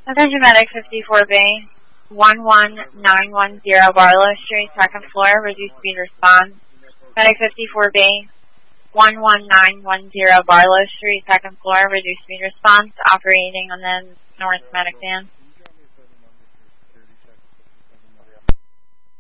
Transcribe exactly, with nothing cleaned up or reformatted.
Attention Medic fifty-four B, one one nine one zero Barlow Street, second floor, reduced speed response. Medic fifty-four B, one one nine one zero Barlow Street, second floor, reduced speed response, operating on the North Medic van.